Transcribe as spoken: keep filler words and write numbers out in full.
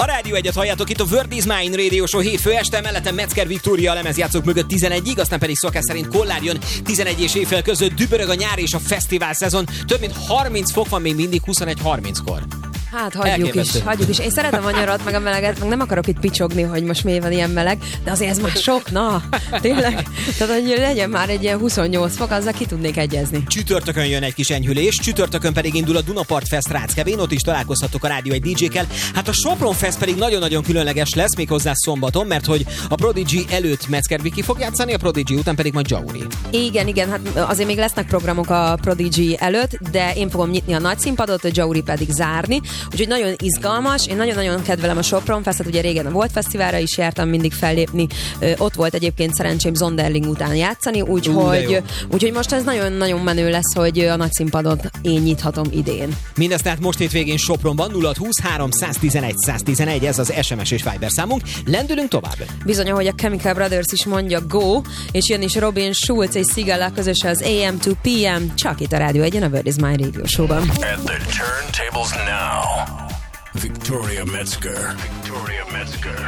A Rádió egyet halljátok itt a World is Mine Radio Show hétfő este, mellettem Metzger Viktória a lemezjátszók mögött tizenegyig, aztán pedig szokás szerint Kollár jön tizenegy és éjfél között, dübörög a nyár és a fesztivál szezon. Több mint harminc fok van még mindig huszonegy harminckor. Hát hagyjuk is, hagyjuk is. Én szeretem a nyarat, meg a meleget, meg nem akarok itt picsogni, hogy most miért van ilyen meleg, de azért ez már sok, na, tényleg. Tehát, hogy legyen már egy ilyen huszonnyolc fok, azzal ki tudnék egyezni. Csütörtökön jön egy kis enyhülés, csütörtökön pedig indul a Dunapart Fest Ráckevén, ott is találkozhattok a Rádió egy dé dzsékkel. Hát a Sopron Fest pedig nagyon-nagyon különleges lesz, méghozzá szombaton, mert hogy a Prodigy előtt Metzger Viki fog játszani, a Prodigy után pedig majd Jauri. Igen, igen, hát azért még lesznek programok a Prodigy előtt, de én fogom nyitni a nagy színpadot, a Jauri pedig zárni. Úgyhogy nagyon izgalmas, én nagyon-nagyon kedvelem a Sopron Festet, ugye régen a Volt Fesztiválra is jártam mindig fellépni, ö, ott volt egyébként szerencsém Zonderling után játszani, úgyhogy úgyhogy most ez nagyon-nagyon menő lesz, hogy a nagy színpadot én nyithatom idén. Mindezt tehát most hétvégén Sopronban nulla húsz három tizenegy száz tizenegy, ez az es em es és Viber számunk. Lendülünk tovább. Bizony, ahogy a Chemical Brothers is mondja, go, és jön is Robin Schulz és Sigala közös az á em to pé em, csak itt a Rádió egyen, a World is Mine Radio Show-ban. At the turntables now, Victoria Metzger. Victoria Metzger.